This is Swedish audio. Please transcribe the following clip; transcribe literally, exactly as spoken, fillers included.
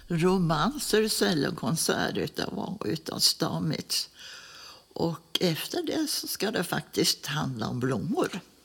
romanser, cellokonserter utav, utav Stamitz. Och efter det så ska det faktiskt handla om blommor.